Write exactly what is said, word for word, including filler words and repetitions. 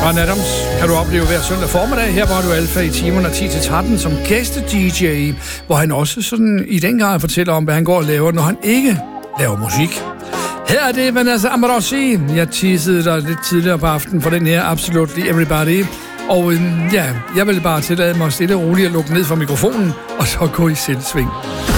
Bryan Adams kan du opleve hver søndag formiddag her på Radio Alfa i timerne ti til tretten som gæste-D J, hvor han også sådan i den grad fortæller om, hvad han går og laver, når han ikke laver musik. Her er det Vanessa Amorosi. Jeg teasede dig lidt tidligere på aftenen for den her Absolutely Everybody. Og ja, jeg vil bare tillade mig stille og roligt at lukke ned for mikrofonen, og så gå i selvsving.